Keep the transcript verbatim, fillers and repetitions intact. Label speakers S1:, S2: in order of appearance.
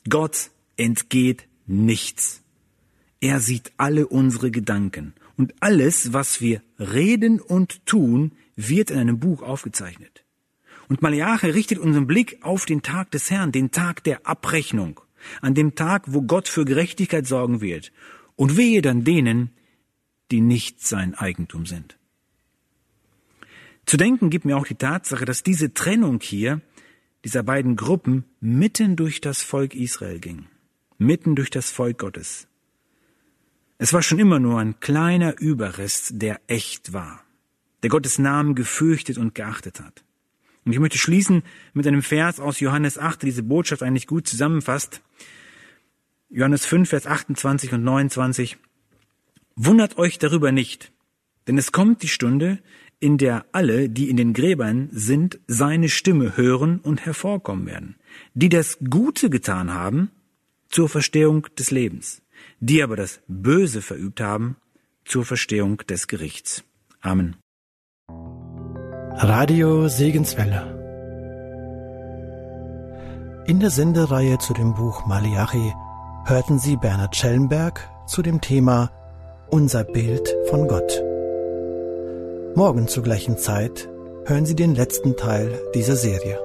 S1: Gott entgeht nichts. Er sieht alle unsere Gedanken. Und alles, was wir reden und tun, wird in einem Buch aufgezeichnet. Und Maleachi richtet unseren Blick auf den Tag des Herrn, den Tag der Abrechnung, an dem Tag, wo Gott für Gerechtigkeit sorgen wird. Und wehe dann denen, die nicht sein Eigentum sind. Zu denken gibt mir auch die Tatsache, dass diese Trennung hier, dieser beiden Gruppen, mitten durch das Volk Israel ging. Mitten durch das Volk Gottes. Es war schon immer nur ein kleiner Überrest, der echt war, der Gottes Namen gefürchtet und geachtet hat. Und ich möchte schließen mit einem Vers aus Johannes acht, der diese Botschaft eigentlich gut zusammenfasst. Johannes fünf, Vers achtundzwanzig und neunundzwanzig. Wundert euch darüber nicht, denn es kommt die Stunde, in der alle, die in den Gräbern sind, seine Stimme hören und hervorkommen werden. Die das Gute getan haben, zur Verstehung des Lebens. Die aber das Böse verübt haben, zur Verstehung des Gerichts. Amen.
S2: Radio Segenswelle. In der Sendereihe zu dem Buch Maleachi hörten Sie Bernhard Schellenberg zu dem Thema Unser Bild von Gott. Morgen zur gleichen Zeit hören Sie den letzten Teil dieser Serie.